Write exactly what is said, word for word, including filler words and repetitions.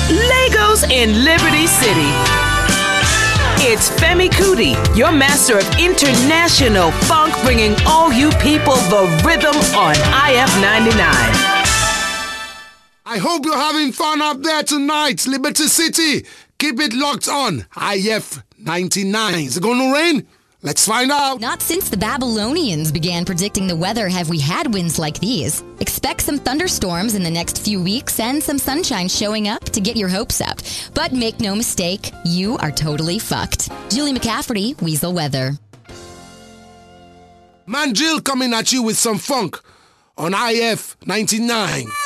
Legos in Liberty City. It's Femi Kuti, your master of international funk, bringing all you people the rhythm on I F ninety-nine. I hope you're having fun up there tonight, Liberty City. Keep it locked on I F ninety-nine. Is it going to rain? Let's find out. Not since the Babylonians began predicting the weather have we had winds like these. Expect some thunderstorms in the next few weeks and some sunshine showing up to get your hopes up. But make no mistake, you are totally fucked. Julie McCafferty, Weasel Weather. Man Jill coming at you with some funk on I F ninety-nine.